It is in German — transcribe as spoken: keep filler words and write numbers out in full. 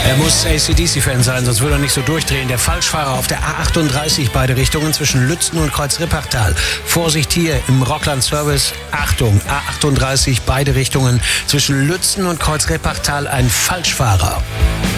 Er muss A C D C-Fan sein, sonst würde er nicht so durchdrehen. Der Falschfahrer auf der A achtunddreißig, beide Richtungen zwischen Lützen und Kreuzrippachtal. Vorsicht hier im Rockland-Service. Achtung, A achtunddreißig, beide Richtungen zwischen Lützen und Kreuzrippachtal, ein Falschfahrer.